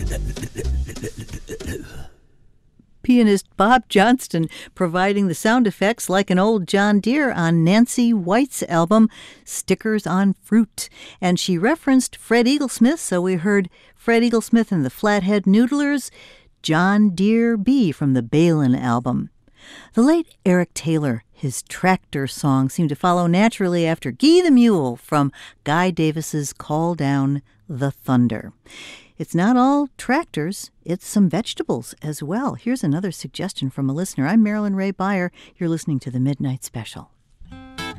Pianist Bob Johnston providing the sound effects like an old John Deere on Nancy White's album, Stickers on Fruit. And she referenced Fred Eaglesmith, so we heard Fred Eaglesmith and the Flathead Noodlers, John Deere B from the Balin album. The late Eric Taylor, his tractor song seemed to follow naturally after Gee the Mule from Guy Davis's Call Down the Thunder. It's not all tractors, it's some vegetables as well. Here's another suggestion from a listener. I'm Marilyn Ray Beyer. You're listening to the Midnight Special.